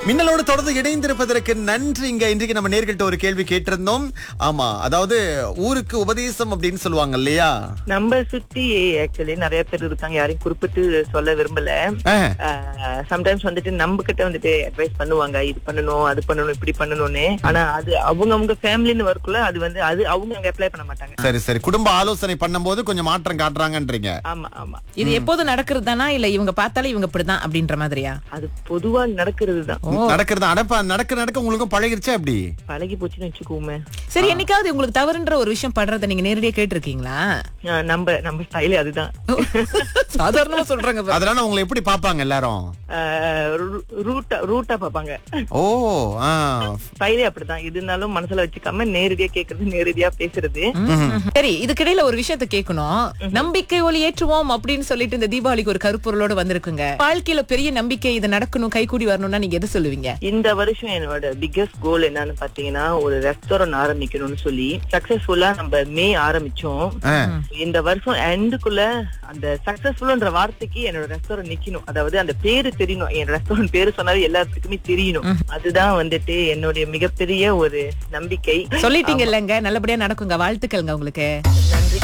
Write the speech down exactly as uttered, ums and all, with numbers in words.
மின்னலோடு தொடர்ந்து இணைந்திருப்பதற்கு நன்றிங்க. இன்றைக்கு நம்ம நேர்கிட்ட ஒரு கேள்வி கேட்டிருந்தோம். ஆமா, அதாவது ஊருக்கு உபதேசம் அப்படின்னு சொல்லுவாங்க இல்லையா? நம்ம சுத்தி ஆக்சுவலி நிறைய பேர் இருக்காங்க, யாரையும் குறிப்பிட்டு சொல்ல விரும்பல. சம்டைம்ஸ் வந்துட்டு நம்ம கிட்ட வந்துட்டு அட்வைஸ் பண்ணுவாங்க, இது பண்ணணும் அது பண்ணணும் இப்படி பண்ணணும்னு. ஆனா அது அவங்க அவங்க ஃபேமிலின்னு வரக்குள்ள அது வந்து அது அவங்க அங்க அப்ளை பண்ண மாட்டாங்க. சரி சரி, குடும்ப ஆலோசனை பண்ணும்போது கொஞ்சம் மாற்றம் காட்டுறாங்கன்றீங்க. ஆமா ஆமா. இது எப்போது நடக்கிறது தானா இல்ல இவங்க பார்த்தாலும் இவங்க இப்படிதான் அப்படின்ற மாதிரியா? அது பொதுவா நடக்கிறது தான். நடக்கிறது அடப்பா நடக்க நடக்க உங்களுக்கு பழகிருச்சா அப்படி? பழகி போச்சுன்னு வச்சுக்கோமே. சரி, என்னைக்காவது உங்களுக்கு தவறுன்ற ஒரு விஷயம் படுறத நீங்க நேரடியா கேட்டிருக்கீங்களா? நம்ம நம்ம ஸ்டைலே அதுதான். சாதாரணமா சொல்றாங்க. அதனால உங்களை எப்படி பாப்பாங்க எல்லாரும்? ரூட்டா ரூட்டா பாப்பாங்க. ஓ, ஸ்டைலே அப்படிதான். இது இருந்தாலும் மனசுல வச்சுக்காம நேரடியா கேக்குறது, நேரடியா பேசுறது. சரி, இதுக்கிடையில ஒரு விஷயத்த கேட்கணும். நம்பிக்கை ஒளி ஏற்றுவோம் அப்படின்னு சொல்லிட்டு இந்த தீபாவளிக்கு ஒரு கருப்பொருளோட வந்திருக்குங்க. வாழ்க்கையில பெரிய நம்பிக்கை இது நடக்கணும், கைகூடி வரணும்னா நீங்க எதை சொல்லுவீங்க? இந்த வருஷம் என்னோட பிக்கஸ்ட் கோல் என்னன்னு பாத்தீங்கன்னா, ஒரு ரெஸ்டாரண்ட் ஆரம்பிக்கணும்னு சொல்லி சக்சஸ்ஃபுல்லா நம்ம மே ஆரம்பிச்சோம். இந்த வருஷம் எண்டுக்குள்ள அந்த சக்சஸ்ஃபுல்ன்ற வார்த்தைக்கு என்னோட ரெஸ்டாரண்ட் நிக்கணும். அதாவது அந்த பேரு தெரியணும். என் ரெஸ்டாரண்ட் பேரு சொன்னாலே எல்லாத்துக்குமே தெரியணும். அதுதான் வந்துட்டு என்னுடைய மிகப்பெரிய ஒரு நம்பிக்கை. சொல்லிட்டீங்க இல்லங்க, நல்லபடியா நடக்குங்க. வாழ்த்துக்கள்ங்க உங்களுக்கு. நன்றி.